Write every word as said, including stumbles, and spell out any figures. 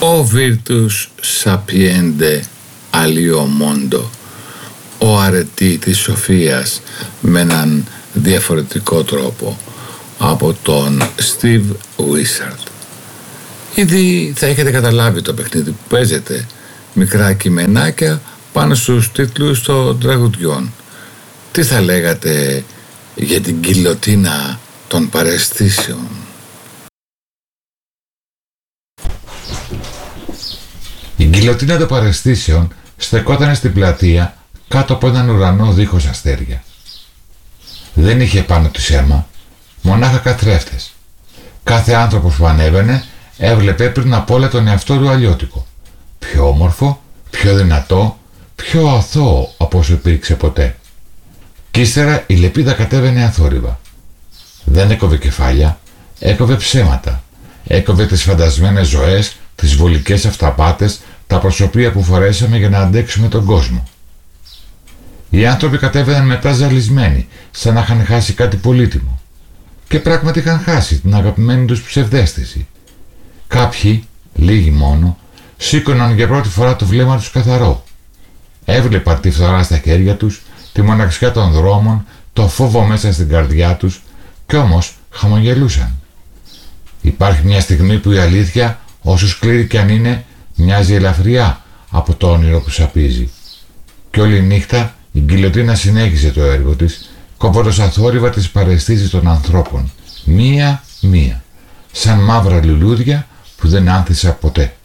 Ο virtus sapiende alio mondo, ο αρετή της σοφίας με έναν διαφορετικό τρόπο, από τον Steve Wishart. Ήδη θα έχετε καταλάβει το παιχνίδι που παίζετε, μικρά κειμενάκια πάνω στους τίτλους των τραγουδιών. Τι θα λέγατε για την γκιλοτίνα των παραισθήσεων? Η γκιλοτίνα των παραισθήσεων στεκόταν στην πλατεία κάτω από έναν ουρανό δίχως αστέρια. Δεν είχε πάνω της αίμα, μονάχα καθρέφτες. Κάθε άνθρωπος που ανέβαινε έβλεπε πριν απ' όλα τον εαυτό του αλλιώτικο. Πιο όμορφο, πιο δυνατό, πιο αθώο από όσο υπήρξε ποτέ. Κι ύστερα η λεπίδα κατέβαινε αθόρυβα. Δεν έκοβε κεφάλια, έκοβε ψέματα. Έκοβε τις φαντασμένες ζωές, τις βολικές αυταπάτες, τα προσωπία που φορέσαμε για να αντέξουμε τον κόσμο. Οι άνθρωποι κατέβαιναν μετά ζαλισμένοι, σαν να είχαν χάσει κάτι πολύτιμο. Και πράγματι είχαν χάσει την αγαπημένη τους ψευδαίσθηση. Κάποιοι, λίγοι μόνο, σήκωναν για πρώτη φορά το βλέμμα τους καθαρό. Έβλεπαν τη φθορά στα χέρια τους, τη μοναξιά των δρόμων, το φόβο μέσα στην καρδιά τους, κι όμως χαμογελούσαν. Υπάρχει μια στιγμή που η αλήθεια, όσο σκληρή κι αν είναι, μοιάζει ελαφριά από το όνειρο που σαπίζει. Κι όλη νύχτα η γκιλοτίνα συνέχισε το έργο της, κόβοντας αθόρυβα τις παραισθήσεις των ανθρώπων, μία-μία, σαν μαύρα λουλούδια που δεν άνθησαν ποτέ.